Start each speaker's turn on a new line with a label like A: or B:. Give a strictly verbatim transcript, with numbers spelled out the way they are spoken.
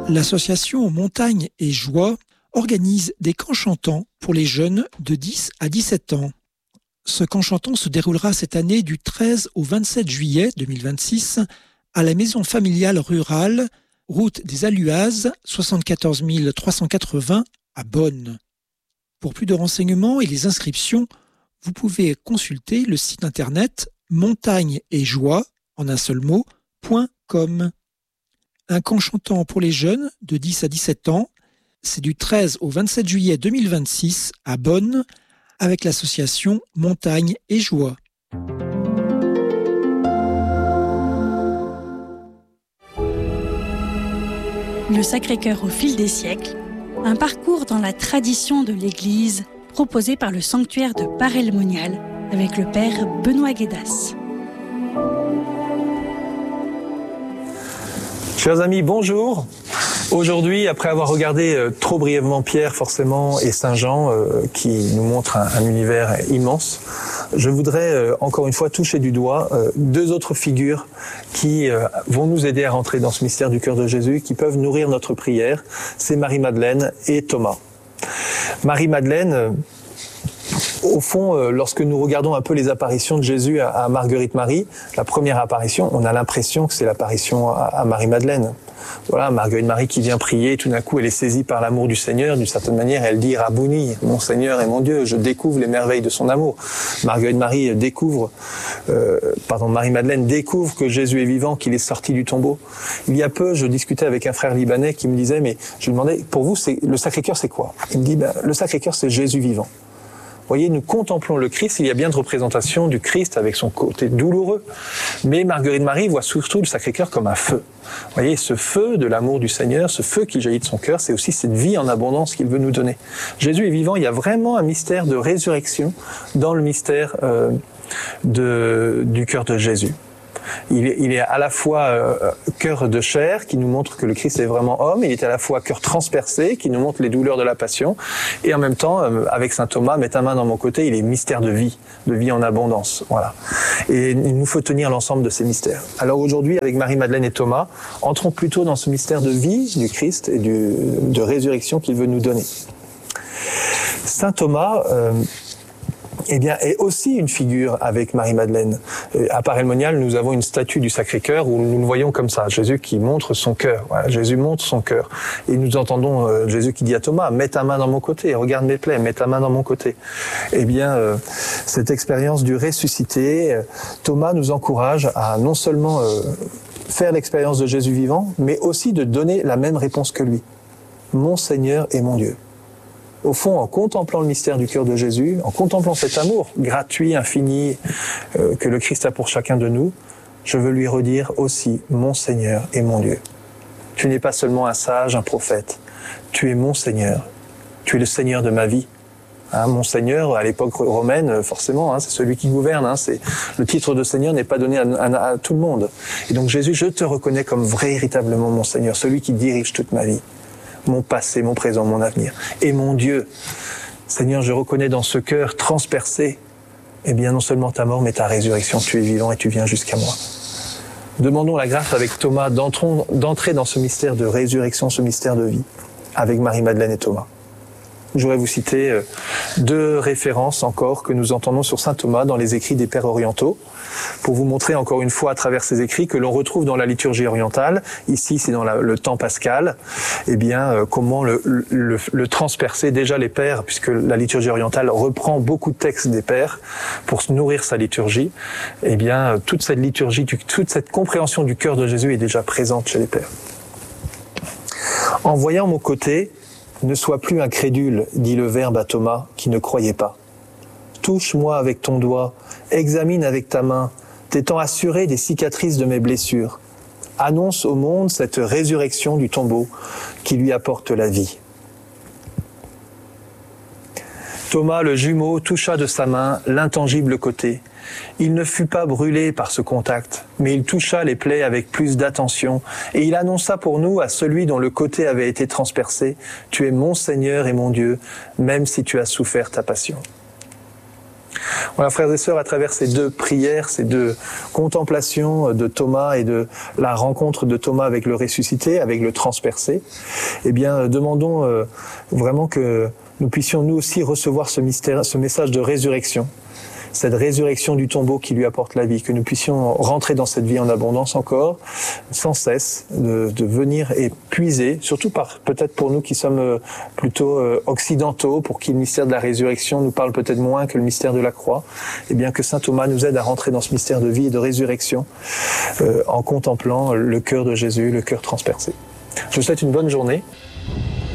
A: L'association Montagne et Joie organise des camps chantants pour les jeunes de dix à dix-sept ans. Ce camp chantant se déroulera cette année du treize au vingt-sept juillet deux mille vingt-six à la maison familiale rurale, route des Aluazes, soixante-quatorze mille trois cent quatre-vingts à Bonn. Pour plus de renseignements et les inscriptions, vous pouvez consulter le site internet montagne et joie en un seul mot, .com. Un camp chantant pour les jeunes de dix à dix-sept ans, c'est du treize au vingt-sept juillet deux mille vingt-six à Bonn avec l'association Montagne et Joie.
B: Le Sacré-Cœur au fil des siècles, un parcours dans la tradition de l'Église proposé par le sanctuaire de Paray-le-Monial avec le père Benoît Guédas.
C: Chers amis, bonjour. Aujourd'hui, après avoir regardé euh, trop brièvement Pierre, forcément, et Saint Jean, euh, qui nous montrent un, un univers immense, je voudrais euh, encore une fois toucher du doigt euh, deux autres figures qui euh, vont nous aider à rentrer dans ce mystère du cœur de Jésus, qui peuvent nourrir notre prière. C'est Marie-Madeleine et Thomas. Marie-Madeleine, euh, au fond, euh, lorsque nous regardons un peu les apparitions de Jésus à, à Marguerite-Marie, la première apparition, on a l'impression que c'est l'apparition à, à Marie-Madeleine. Voilà, Marguerite-Marie qui vient prier, et tout d'un coup elle est saisie par l'amour du Seigneur, d'une certaine manière elle dit « Rabouni, mon Seigneur et mon Dieu, je découvre les merveilles de son amour ». Marguerite-Marie découvre, euh, pardon, Marie-Madeleine découvre que Jésus est vivant, qu'il est sorti du tombeau. Il y a peu, je discutais avec un frère libanais qui me disait « mais je lui demandais, pour vous, c'est, le Sacré-Cœur c'est quoi ?» Il me dit ben, « le Sacré-Cœur c'est Jésus vivant ». Vous voyez, nous contemplons le Christ, il y a bien de représentation du Christ avec son côté douloureux. Mais Marguerite-Marie voit surtout le Sacré-Cœur comme un feu. Vous voyez, ce feu de l'amour du Seigneur, ce feu qui jaillit de son cœur, c'est aussi cette vie en abondance qu'il veut nous donner. Jésus est vivant, il y a vraiment un mystère de résurrection dans le mystère euh, de, du cœur de Jésus. Il est, il est à la fois euh, cœur de chair qui nous montre que le Christ est vraiment homme, il est à la fois cœur transpercé qui nous montre les douleurs de la passion, et en même temps, euh, avec saint Thomas, mets ta main dans mon côté, il est mystère de vie, de vie en abondance. Voilà. Et il nous faut tenir l'ensemble de ces mystères. Alors aujourd'hui, avec Marie-Madeleine et Thomas, entrons plutôt dans ce mystère de vie du Christ et du, de résurrection qu'il veut nous donner. Saint Thomas... Euh, eh bien, est aussi une figure avec Marie-Madeleine. À Paray-le-Monial, nous avons une statue du Sacré-Cœur où nous le voyons comme ça, Jésus qui montre son cœur. Voilà, Jésus montre son cœur. Et nous entendons euh, Jésus qui dit à Thomas, mets ta main dans mon côté, regarde mes plaies, mets ta main dans mon côté. Eh bien, euh, cette expérience du ressuscité, euh, Thomas nous encourage à non seulement euh, faire l'expérience de Jésus vivant, mais aussi de donner la même réponse que lui. Mon Seigneur et mon Dieu. Au fond, en contemplant le mystère du cœur de Jésus, en contemplant cet amour gratuit, infini, euh, que le Christ a pour chacun de nous, je veux lui redire aussi mon Seigneur et mon Dieu. Tu n'es pas seulement un sage, un prophète. Tu es mon Seigneur. Tu es le Seigneur de ma vie. Hein, mon Seigneur, à l'époque romaine, forcément, hein, c'est celui qui gouverne. Hein, c'est, le titre de Seigneur n'est pas donné à, à, à tout le monde. Et donc Jésus, je te reconnais comme véritablement mon Seigneur, celui qui dirige toute ma vie. Mon passé, mon présent, mon avenir. Et mon Dieu, Seigneur, je reconnais dans ce cœur transpercé, eh bien non seulement ta mort, mais ta résurrection. Tu es vivant et tu viens jusqu'à moi. Demandons la grâce avec Thomas d'entrer dans ce mystère de résurrection, ce mystère de vie, avec Marie-Madeleine et Thomas. Je voudrais vous citer deux références encore que nous entendons sur saint Thomas dans les écrits des Pères orientaux, pour vous montrer encore une fois à travers ces écrits que l'on retrouve dans la liturgie orientale, ici c'est dans la, le temps pascal, eh bien euh, comment le, le, le transpercer déjà les Pères, puisque la liturgie orientale reprend beaucoup de textes des Pères pour se nourrir sa liturgie, eh bien toute cette liturgie, toute cette compréhension du cœur de Jésus est déjà présente chez les Pères. En voyant mon côté, ne sois plus incrédule, dit le Verbe à Thomas qui ne croyait pas. Touche-moi avec ton doigt, examine avec ta main, t'étant assuré des cicatrices de mes blessures. Annonce au monde cette résurrection du tombeau qui lui apporte la vie. Thomas, le jumeau, toucha de sa main l'intangible côté. Il ne fut pas brûlé par ce contact, mais il toucha les plaies avec plus d'attention, et il annonça pour nous à celui dont le côté avait été transpercé, « Tu es mon Seigneur et mon Dieu, même si tu as souffert ta passion. » Voilà, frères et sœurs, à travers ces deux prières, ces deux contemplations de Thomas et de la rencontre de Thomas avec le ressuscité, avec le transpercé, eh bien, demandons euh, vraiment que nous puissions nous aussi recevoir ce mystère, ce message de résurrection, cette résurrection du tombeau qui lui apporte la vie, que nous puissions rentrer dans cette vie en abondance encore, sans cesse, de, de venir et puiser, surtout par peut-être pour nous qui sommes plutôt occidentaux, pour qui le mystère de la résurrection nous parle peut-être moins que le mystère de la croix, et bien que saint Thomas nous aide à rentrer dans ce mystère de vie et de résurrection euh, en contemplant le cœur de Jésus, le cœur transpercé. Je vous souhaite une bonne journée.